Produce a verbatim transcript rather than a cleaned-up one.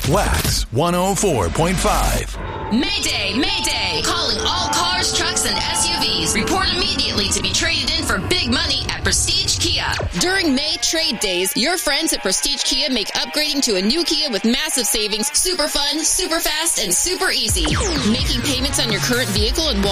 Wax one oh four point five. Mayday, Mayday! Calling all cars, trucks, and S U Vs. Report immediately to be traded in for big money at Prestige Kia. During May trade days, your friends at Prestige Kia make upgrading to a new Kia with massive savings super fun, super fast, and super easy. Making payments on your current vehicle and